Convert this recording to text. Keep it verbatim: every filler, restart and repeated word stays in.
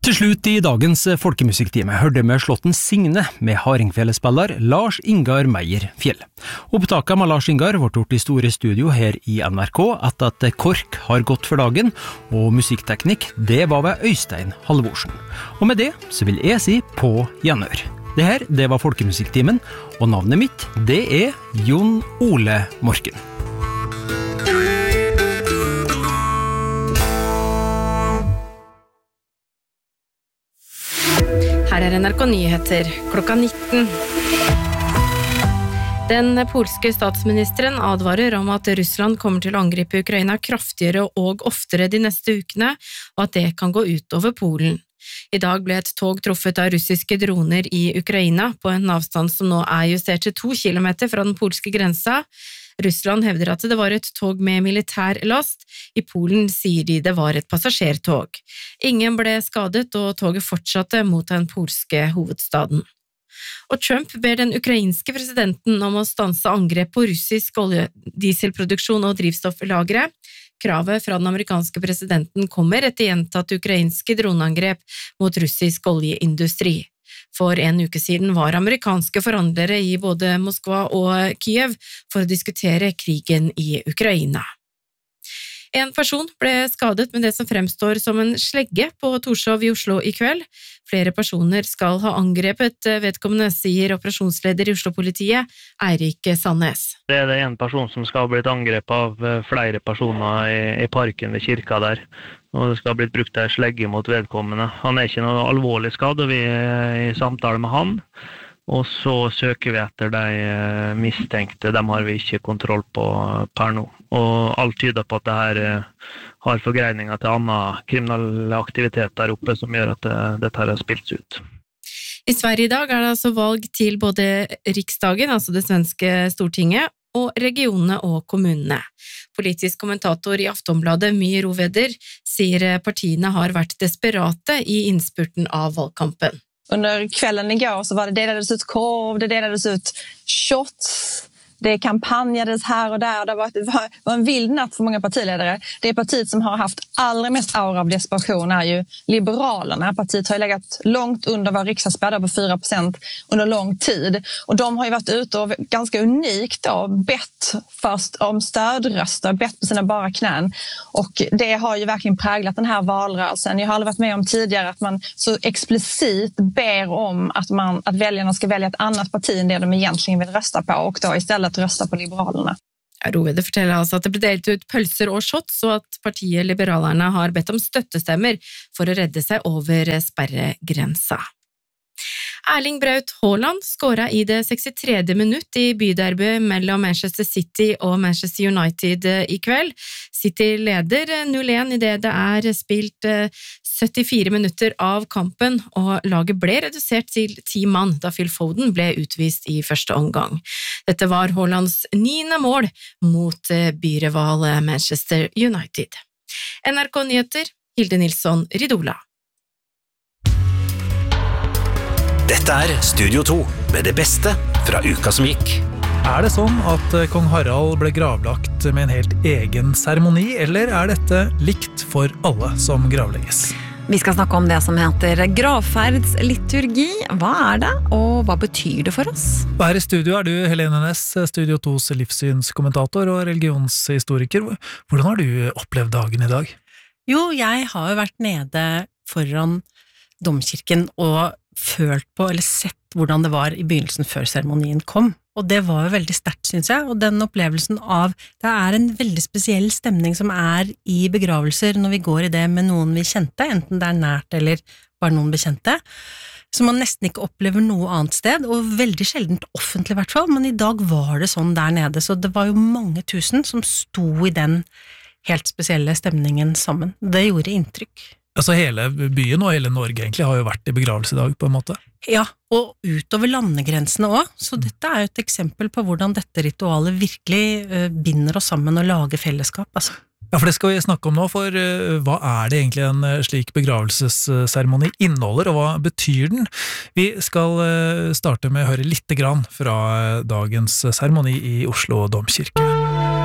Til slutt i dagens folkemusikktime hørte vi slåtten Signe med Hardingfjell-spiller Lars Ingar Meyer Fjell. Opptaket med Lars Ingar ble gjort i store studio her i N R K etter at KORK har gått for dagen, og musikkteknikk det var ved Øystein Halvorsen. Og med det så vil jeg si på gjenhør. Det her, det var folkemusikktimen, og navnet mitt det er Jon Ole Morken. Her er N R K Nyheter, klokka nitten. Den polske statsministeren advarer om at Russland kommer til å angripe Ukraina kraftigere og oftere de neste ukene, og at det kan gå ut over Polen. I dag ble et tog truffet av russiske droner i Ukraina på en avstand som nå er justert til to kilometer fra den polske grensa. Russland hevder at det var et tog med militær last. I Polen sier de det var et passasjertog. Ingen ble skadet, og toget fortsatte mot den polske hovedstaden. Og Trump ber den ukrainske presidenten om å stanse angrep på russisk oljedieselproduksjon og drivstofflagre. Kravet fra den amerikanske presidenten kommer etter gjentatt ukrainske droneangrep mot russisk oljeindustri. For en uke siden var amerikanske forhandlere i både Moskva og Kiev for å diskutere krigen i Ukraina. En person ble skadet med det som fremstår som en slegge på Torshov i Oslo i kveld. Flere personer skal ha angrepet vedkommende, sier operasjonsleder i Oslo-politiet, Eirik Sandnes. Det er det en person som skal ha blitt angrepet av flere personer i, i parken ved kirka der. Og det skal ha blitt brukt en slegge mot vedkommende. Han er ikke noe alvorlig skade, vi er i samtale med han. Og så søker vi etter de mistenkte, dem har vi ikke kontroll på per nå. Og alt tyder på at det her har forgreininger til annen kriminelle aktivitet der oppe, som gjør at det, dette her har spilt ut. I Sverige i dag er det altså valg til både Riksdagen, altså det svenske Stortinget, og regionene og kommunene. Politisk kommentator i Aftonbladet, My Roveder, sier partiene har vært desperate i innspurten av valgkampen. Under kvällen igår så var det delades ut korv, det delades ut shots, det kampanjades här och där. Det var, det var en vild natt för många partiledare. Det partiet som har haft allra mest aura av desperation är ju Liberalerna. Partiet har ju legat långt under vad riksdagsspärrar på fyra procent under lång tid. Och de har ju varit ute och ganska unikt då, bett först om stödröster, bett på sina bara knän. Och det har ju verkligen präglat den här valrörelsen. Jag har aldrig varit med om tidigare att man så explicit ber om att, man, att väljarna ska välja ett annat parti än det de egentligen vill rösta på, och då istället att rösta på Liberalerna. Rovede forteller altså at det ble delt ut pølser og shots, og at partiet Liberalerne har bedt om støttestemmer for å redde seg over sperregrensa. Erling Braut Haaland skåret i det sekstitredje minutt i byderby mellom Manchester City og Manchester United i kveld. City leder null én i det det er spilt syttifire minutter av kampen, og laget ble redusert til ti mann da Phil Foden ble utvist i første omgang. Dette var Haalands niende mål mot byrival Manchester United. N R K Nyheter, Hilde Nilsson Ridola. Dette er Studio to, med det beste fra uka som gikk. Er det sånn at kong Harald ble gravlagt med en helt egen seremoni, eller er dette likt for alle som gravlegges? Vi skal snakke om det som heter gravferdsliturgi. Hva er det, og hva betyr det for oss? Her i studio er du Helene Næss, Studio tos livssynskommentator og religionshistoriker. Hvordan har du opplevd dagen i dag? Jo, jeg har jo vært nede foran domkirken og følt på, eller sett hvordan det var i begynnelsen før seremonien kom. Og det var jo veldig sterkt, synes jeg, og den opplevelsen av, det er en veldig spesiell stemning som er i begravelser når vi går i det med noen vi kjente, enten det er nært eller bare noen bekjente, som man nesten ikke opplever noe annet sted, og veldig sjeldent offentlig i hvert fall, men i dag var det sånn der nede, så det var jo mange tusen som sto i den helt spesielle stemningen sammen. Det gjorde inntrykk. Altså hele byen og hele Norge egentlig har jo vært i begravelse i dag på en måte. Ja, og utover landegrensene også, så dette er jo et eksempel på hvordan dette ritualet virkelig uh, binder oss sammen og lager fellesskap, altså. Ja, for det skal vi snakke om nå, for uh, hva er det egentlig en uh, slik begravelsesseremoni inneholder, og hva betyr den? Vi skal uh, starte med å høre litt grann fra uh, dagens seremoni i Oslo Domkirke.